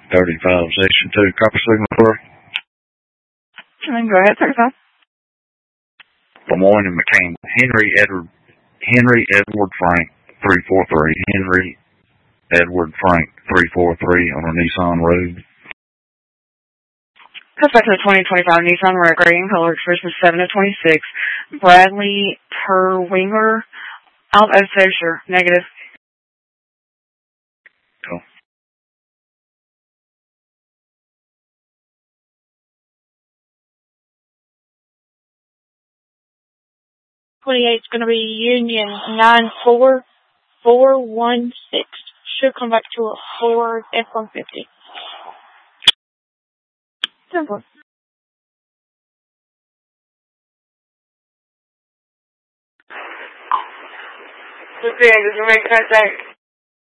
35, Section 2, copy signal for Go ahead, 35. Lemoyne and McCain. Henry Edward Frank, 343. Henry Edward Frank, 343 on a Nissan Road. That's back to the 2025 Nissan Rogue, gray in color, expression 7 of 26. Bradley Terwinger, out of Fisher, negative. Cool. 28 is going to be Union 94416. Should come back to a Ford F-150. Simple. Let's see, does it make contact?